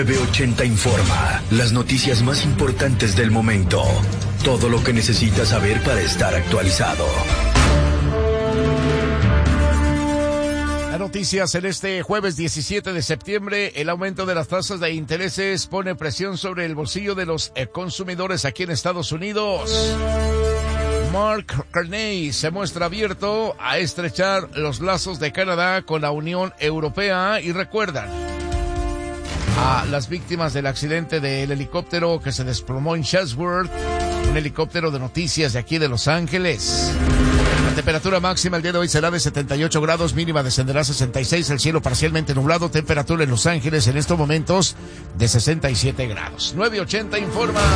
980 Informa, las noticias más importantes del momento. Todo lo que necesitas saber para estar actualizado. Las noticias en este jueves 17 de septiembre. El aumento de las tasas de intereses pone presión sobre el bolsillo de los consumidores aquí en Estados Unidos. Mark Carney se muestra abierto a estrechar los lazos de Canadá con la Unión Europea y recuerdan a las víctimas del accidente del helicóptero que se desplomó en Chatsworth, un helicóptero de noticias de aquí de Los Ángeles. La temperatura máxima el día de hoy será de 78 grados, mínima descenderá a 66, el cielo parcialmente nublado, temperatura en Los Ángeles en estos momentos de 67 grados. 980 Informa.